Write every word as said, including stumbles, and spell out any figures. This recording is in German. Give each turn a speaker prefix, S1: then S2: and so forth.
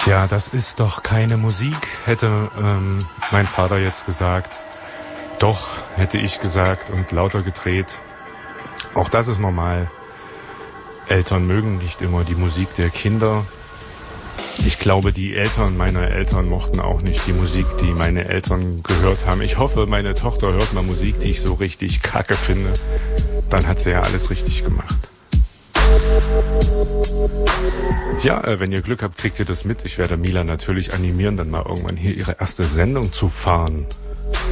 S1: Tja, das ist doch keine Musik, hätte ähm, mein Vater jetzt gesagt. Doch, hätte ich gesagt und lauter gedreht. Auch das ist normal. Eltern mögen nicht immer die Musik der Kinder. Ich glaube, die Eltern meiner Eltern mochten auch nicht die Musik, die meine Eltern gehört haben. Ich hoffe, meine Tochter hört mal Musik, die ich so richtig kacke finde. Dann hat sie ja alles richtig gemacht. Ja, äh, wenn ihr Glück habt, kriegt ihr das mit. Ich werde Mila natürlich animieren, dann mal irgendwann hier ihre erste Sendung zu fahren.